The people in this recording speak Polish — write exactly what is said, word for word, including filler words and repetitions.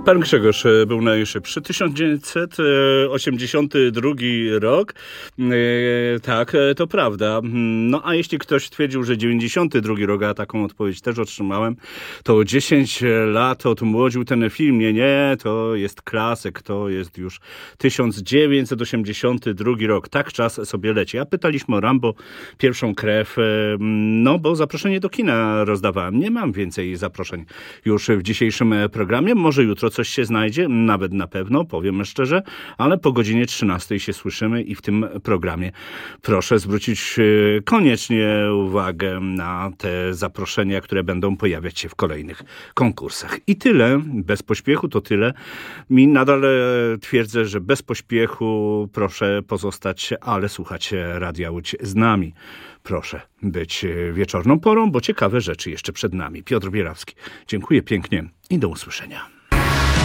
Pan Grzegorz był najszybszy. tysiąc dziewięćset osiemdziesiąty drugi rok. Tak, to prawda. No a jeśli ktoś twierdził, że dziewięćdziesiąty drugi rok, a taką odpowiedź też otrzymałem, to dziesięć lat odmłodził ten film. Nie, nie, to jest klasyk, to jest już tysiąc dziewięćset osiemdziesiąty drugi rok. Tak czas sobie leci. A pytaliśmy o Rambo, pierwszą krew, no bo zaproszenie do kina rozdawałem. Nie mam więcej zaproszeń już w dzisiejszym programie. Może jutro coś się znajdzie, nawet na pewno, powiem szczerze, ale po godzinie trzynastej się słyszymy i w tym programie proszę zwrócić koniecznie uwagę na te zaproszenia, które będą pojawiać się w kolejnych konkursach. I tyle, bez pośpiechu to tyle. Mi nadal twierdzę, że bez pośpiechu proszę pozostać, ale słuchać Radia Łódź z nami. Proszę być wieczorną porą, bo ciekawe rzeczy jeszcze przed nami. Piotr Bierawski. Dziękuję pięknie i do usłyszenia.